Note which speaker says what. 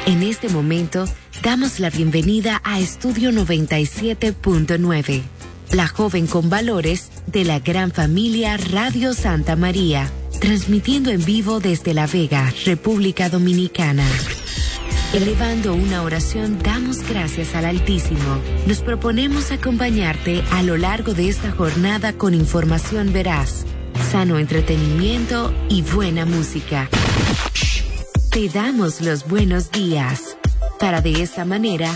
Speaker 1: En este momento, damos la bienvenida a Estudio 97.9, la joven con valores de la gran familia Radio Santa María, transmitiendo en vivo desde La Vega, República Dominicana. Elevando una oración, damos gracias al Altísimo. Nos proponemos acompañarte a lo largo de esta jornada con información veraz, sano entretenimiento y buena música. Te damos los buenos días, para de esta manera